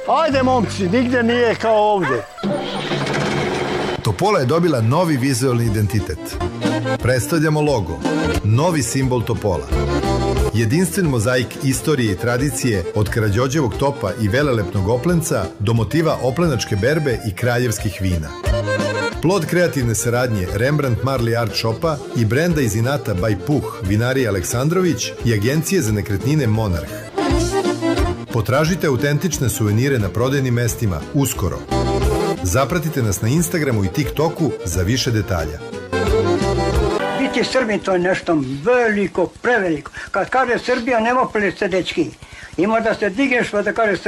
Ajde momci, nigde nije kao ovde. Topola je dobila novi vizualni identitet. Predstavljamo logo, novi simbol Topola. Jedinstven mozaik istorije i tradicije od Karađorđevog topa i velelepnog oplenca do motiva oplenačke berbe i kraljevskih vina. Plod kreativne saradnje Rembrandt Marley Art Shopa i brenda iz inata by Puh vinarije Aleksandrović i agencije za nekretnine Monarh. Potražite autentične suvenire na prodajnim mestima uskoro. Zapratite nas na Instagramu i TikToku za više detalja. Biti Srbin to je nešto veliko, preveliko. Kad kaže Srbija, nema se dečki. Ima da se digneš pa da kaže